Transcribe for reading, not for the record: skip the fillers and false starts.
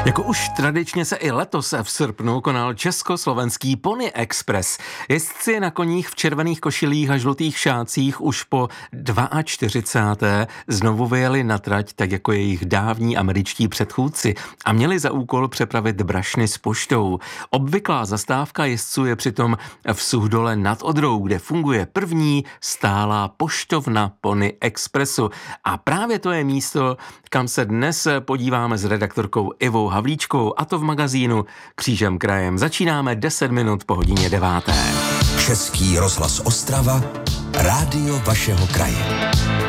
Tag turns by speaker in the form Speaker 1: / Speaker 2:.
Speaker 1: Jako už tradičně se i letos v srpnu konal československý Pony Express. Jezdci na koních v červených košilích a žlutých šácích už po 42. znovu vyjeli na trať, tak jako jejich dávní američtí předchůdci, a měli za úkol přepravit brašny s poštou. Obvyklá zastávka jezdců je přitom v Suchdole nad Odrou, kde funguje první stálá poštovna Pony Expressu. A právě to je místo, kam se dnes podíváme s redaktorkou Ivou Havlíčkou, a to v magazínu Křížem krajem. Začínáme 10 minut po hodině 9.
Speaker 2: Český rozhlas Ostrava, rádio vašeho kraje.